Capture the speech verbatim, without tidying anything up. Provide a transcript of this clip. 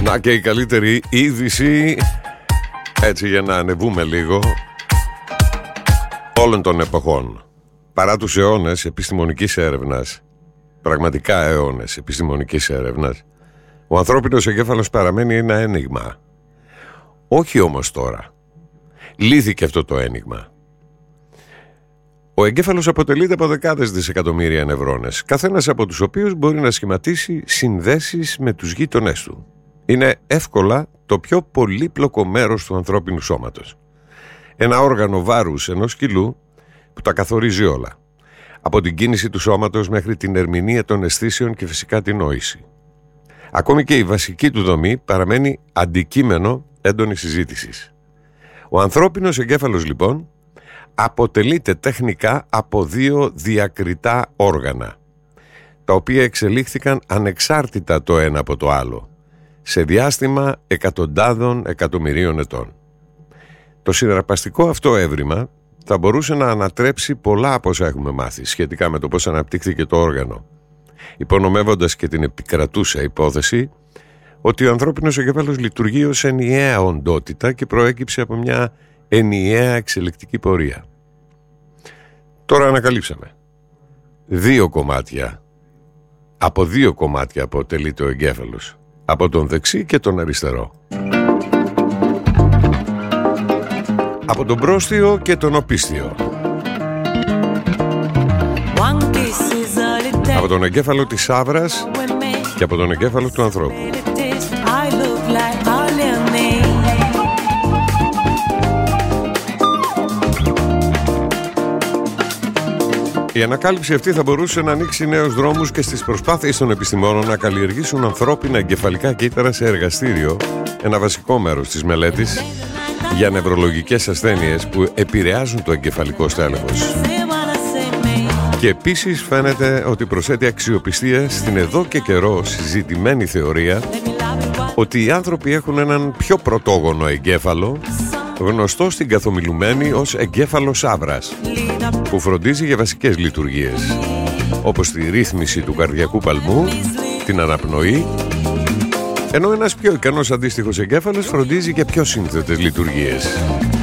Να και η καλύτερη είδηση, έτσι για να ανεβούμε λίγο, όλων των εποχών. Παρά τους αιώνες επιστημονικής έρευνας, πραγματικά αιώνες επιστημονικής έρευνας, ο ανθρώπινος εγκέφαλος παραμένει ένα ένιγμα. Όχι όμως τώρα. Λύθηκε αυτό το ένιγμα. Ο εγκέφαλος αποτελείται από δεκάδες δισεκατομμύρια νευρώνες, καθένας από τους οποίους μπορεί να σχηματίσει συνδέσεις με τους γείτονές του. Είναι εύκολα το πιο πολύπλοκο μέρος του ανθρώπινου σώματος. Ένα όργανο βάρους ενός κιλού που τα καθορίζει όλα. Από την κίνηση του σώματος μέχρι την ερμηνεία των αισθήσεων και φυσικά την νόηση. Ακόμη και η βασική του δομή παραμένει αντικείμενο έντονης συζήτησης. Ο ανθρώπινος εγκέφαλος λοιπόν αποτελείται τεχνικά από δύο διακριτά όργανα, τα οποία εξελίχθηκαν ανεξάρτητα το ένα από το άλλο, σε διάστημα εκατοντάδων εκατομμυρίων ετών. Το συναρπαστικό αυτό έβριμα θα μπορούσε να ανατρέψει πολλά από όσα έχουμε μάθει σχετικά με το πώς αναπτύχθηκε το όργανο, υπονομεύοντας και την επικρατούσα υπόθεση ότι ο ανθρώπινος εγκέφαλος λειτουργεί ως ενιαία οντότητα και προέκυψε από μια ενιαία εξελικτική πορεία. Τώρα ανακαλύψαμε δύο κομμάτια. Από δύο κομμάτια αποτελείται ο εγκέφαλος, από τον δεξί και τον αριστερό, από τον πρόστιο και τον οπίστιο, από τον εγκέφαλο της άβρας και από τον εγκέφαλο του ανθρώπου. Η ανακάλυψη αυτή θα μπορούσε να ανοίξει νέους δρόμους και στις προσπάθειες των επιστημόνων να καλλιεργήσουν ανθρώπινα εγκεφαλικά κύτταρα σε εργαστήριο, ένα βασικό μέρος της μελέτης για νευρολογικές ασθένειες που επηρεάζουν το εγκεφαλικό στέλεχος. Και επίσης φαίνεται ότι προσθέτει αξιοπιστία στην εδώ και καιρό συζητημένη θεωρία ότι οι άνθρωποι έχουν έναν πιο πρωτόγονο εγκέφαλο, γνωστό στην καθομιλουμένη ως εγκέφαλος άβρας, που φροντίζει για βασικές λειτουργίες, όπως τη ρύθμιση του καρδιακού παλμού, την αναπνοή, ενώ ένας πιο ικανός αντίστοιχος εγκέφαλος φροντίζει για πιο σύνθετες λειτουργίες.